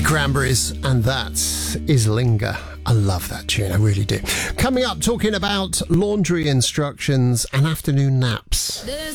Cranberries, and that is Linger. I love that tune, I really do. Coming up, talking about laundry instructions and afternoon naps. There's